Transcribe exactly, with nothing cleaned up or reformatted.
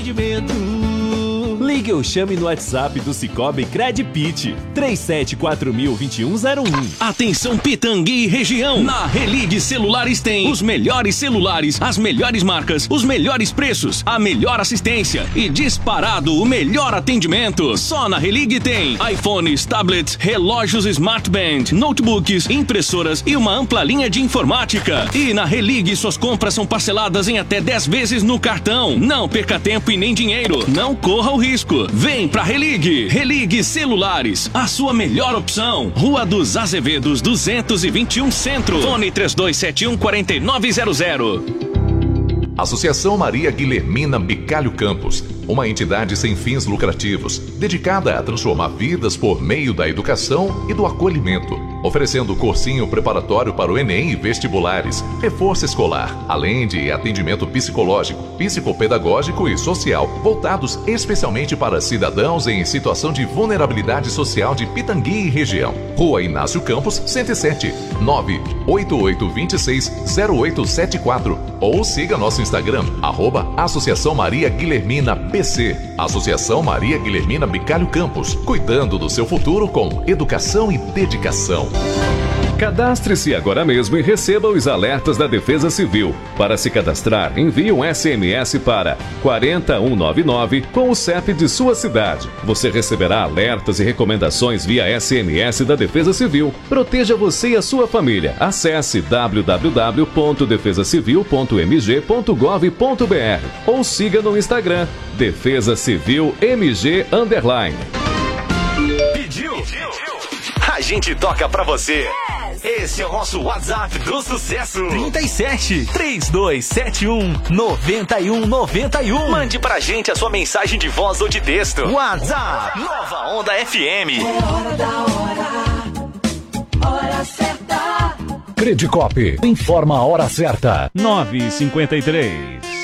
Ligue ou chame no WhatsApp do Cicobi Credpit três sete quatro mil, vinte e um zero um. Atenção Pitangui e região. Na Religue Celulares tem os melhores celulares, as melhores marcas, os melhores preços, a melhor assistência e disparado o melhor atendimento. Só na Religue tem iPhones, tablets, relógios Smart Band, notebooks, impressoras e uma ampla linha de informática. E na Religue suas compras são parceladas em até dez vezes no cartão. Não perca tempo e nem dinheiro. Não corra o risco. Vem pra Religue. Religue Celulares, a sua melhor opção. Rua dos Azevedos, duzentos e vinte e um Centro. Fone três dois sete um, quatro nove zero zero. Associação Maria Guilhermina Bicalho Campos, uma entidade sem fins lucrativos, dedicada a transformar vidas por meio da educação e do acolhimento, oferecendo cursinho preparatório para o Enem e vestibulares, reforço escolar, além de atendimento psicológico, psicopedagógico e social, voltados especialmente para cidadãos em situação de vulnerabilidade social de Pitangui e região. Rua Inácio Campos, cento e sete, nove oito oito dois seis zero oito sete quatro, ou siga nosso Instagram, arroba Associação Maria Guilhermina B C. Associação Maria Guilhermina Bicalho Campos, cuidando do seu futuro com educação e dedicação. Cadastre-se agora mesmo e receba os alertas da Defesa Civil. Para se cadastrar, envie um S M S para quatro um nove nove com o C E P de sua cidade. Você receberá alertas e recomendações via S M S da Defesa Civil. Proteja você e a sua família. Acesse w w w ponto defesa civil ponto m g ponto gov ponto b r ou siga no Instagram Defesa Civil M G underline. Pediu? A gente toca pra você. Esse é o nosso WhatsApp do sucesso. trinta e sete, trinta e dois setenta e um, noventa e um noventa e um. Mande pra gente a sua mensagem de voz ou de texto. WhatsApp Nova Onda F M. É hora da hora, hora certa. Credicop informa a hora certa. nove e cinquenta e três.